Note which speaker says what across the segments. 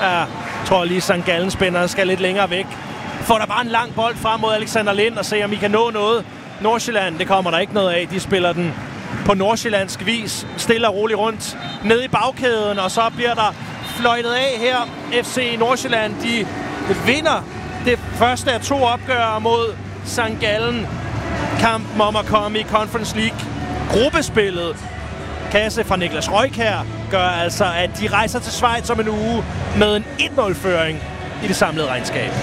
Speaker 1: Jeg tror lige, St. Gallen-spænderen skal lidt længere væk. Får der bare en lang bold frem mod Alexander Lind og se, om I kan nå noget. Nordsjælland, det kommer der ikke noget af. De spiller den på nordsjællandsk vis. Stille og roligt rundt ned i bagkæden, og så bliver der fløjtet af her. FC Nordsjælland, de vinder det første af 2 opgør mod St. Gallen. Kampen om at komme i Conference League. Gruppespillet, kasse fra Niklas Røykjær, gør altså, at de rejser til Schweiz om en uge med en 1-0-føring i det samlede regnskab.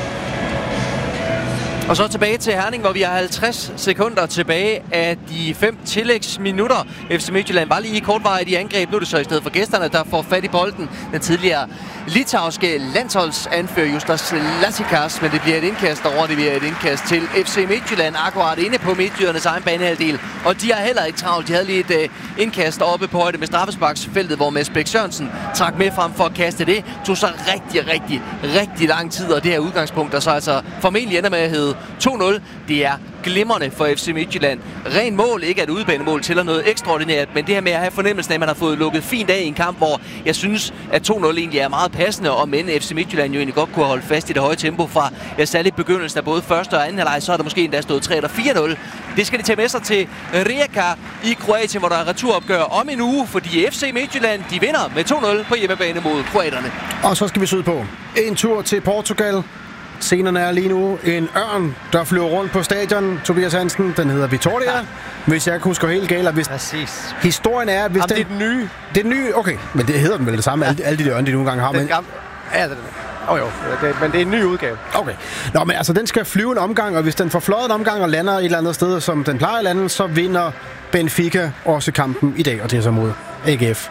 Speaker 2: Og så tilbage til Herning, hvor vi har 50 sekunder tilbage af de 5 tillægsminutter. FC Midtjylland var lige i kortvarigt i angreb. Nu er det så i stedet for gæsterne, der får fat i bolden. Den tidligere litauiske landsholdsanfører Justas Lasikas, men det bliver et indkast over. Det bliver et indkast til FC Midtjylland, akkurat inde på Midtjyllands egen banehalvdel. Og de har heller ikke travlt. De havde lige et indkast oppe på højde med straffesparksfeltet, hvor Mads Bæk Sørensen trak med frem for at kaste det. Tog så rigtig lang tid, og det her udgangspunkt, der så altså formentlig ender med at hedde 2-0. Det er glimrende for FC Midtjylland. Ren mål, ikke at udbanemål tæller noget ekstraordinært, men det her med at have fornemmelsen af, at man har fået lukket fint af i en kamp, hvor jeg synes, at 2-0 egentlig er meget passende, og men FC Midtjylland jo egentlig godt kunne holde fast i det høje tempo fra særligt begyndelsen af både første og anden halvleg, så er der måske endda stået 3 eller 4-0. Det skal de tage med sig til Rijeka i Kroatien, hvor der er returopgør om en uge, fordi FC Midtjylland, de vinder med 2-0 på hjemmebane mod kroaterne.
Speaker 3: Og så skal vi sydpå. En tur til Portugal. Scenerne er lige nu en ørn, der flyver rundt på stadion, Tobias Hansen. Den hedder Vitória, hvis jeg husker helt galt. Hvis
Speaker 4: præcis.
Speaker 3: Historien er, at hvis
Speaker 4: det er den nye.
Speaker 3: Det er den nye, okay. Men det hedder den vel det samme, alle de der ørne, de nogle gange har.
Speaker 4: Den gamle. Ja, men det er en ny udgave.
Speaker 3: Okay. Nå, men altså, den skal flyve en omgang, og hvis den får fløjet en omgang og lander et eller andet sted, som den plejer at lande, så vinder Benfica også kampen i dag, og det er så mod AGF.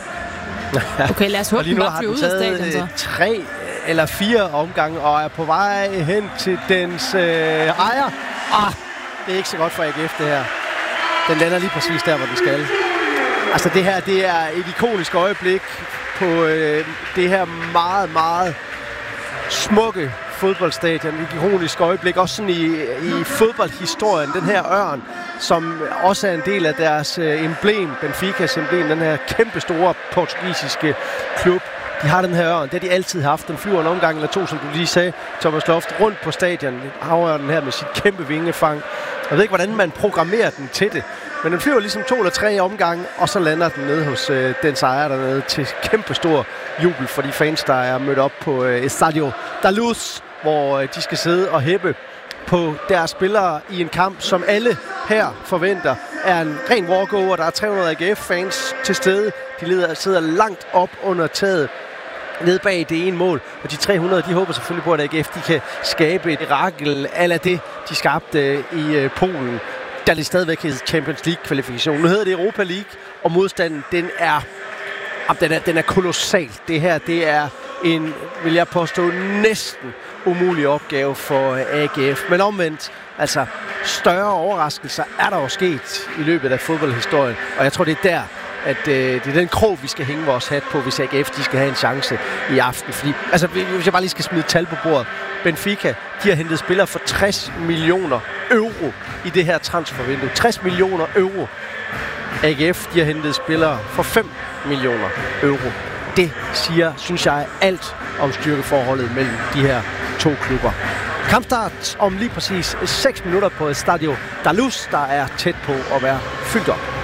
Speaker 5: Okay, lad os håbe, den bare flyver ud af stadion, så.
Speaker 4: 3 eller 4 omgange, og er på vej hen til dens ejer. Det er ikke så godt for AGF, det her. Den lander lige præcis der, hvor den skal. Altså, det her, det er et ikonisk øjeblik på det her meget, meget smukke fodboldstadion. Et ikonisk øjeblik, også sådan i fodboldhistorien. Den her ørn, som også er en del af deres emblem, Benficas emblem, den her kæmpe store portugisiske klub. De har den her ørn, det har de altid haft. Den flyver en omgang eller 2, som du lige sagde, Thomas Loft, rundt på stadion. Havørnen her med sit kæmpe vingefang. Jeg ved ikke, hvordan man programmerer den til det, men den flyver ligesom 2 eller 3 omgange, og så lander den nede hos den ejer dernede til kæmpe stor jubel for de fans, der er mødt op på Estadio da Luz, hvor de skal sidde og hæppe på deres spillere i en kamp, som alle her forventer er en ren walkover. Der er 300 AGF-fans til stede. De sidder langt op under taget nede bag det ene mål, og de 300, de håber selvfølgelig på, at AGF de kan skabe et mirakel a la det, de skabte i Polen, da det stadigvæk hedder Champions League-kvalifikation. Nu hedder det Europa League, og modstanden, den er kolossal. Det her, det er en, vil jeg påstå, næsten umulig opgave for AGF. Men omvendt, altså større overraskelser er der jo sket i løbet af fodboldhistorien, og jeg tror, det er der, at det er den krog, vi skal hænge vores hat på, hvis AGF de skal have en chance i aften. Fordi, altså, hvis jeg bare lige skal smide tal på bordet. Benfica, de har hentet spillere for 60 millioner euro i det her transfervindue. 60 millioner euro. AGF, de har hentet spillere for 5 millioner euro. Det siger, synes jeg, alt om styrkeforholdet mellem de her 2 klubber. Kampstart om lige præcis 6 minutter på Estadio da Luz, der er tæt på at være fyldt op.